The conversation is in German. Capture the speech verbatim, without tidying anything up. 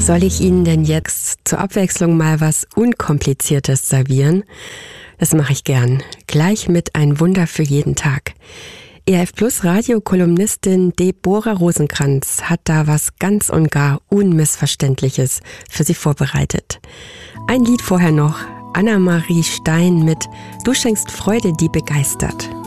Soll ich Ihnen denn jetzt zur Abwechslung mal was Unkompliziertes servieren? Das mache ich gern. Gleich mit Ein Wunder für jeden Tag. E R F Plus Radiokolumnistin Deborah Rosenkranz hat da was ganz und gar Unmissverständliches für Sie vorbereitet. Ein Lied vorher noch, Anna-Marie Stein mit Du schenkst Freude, die begeistert.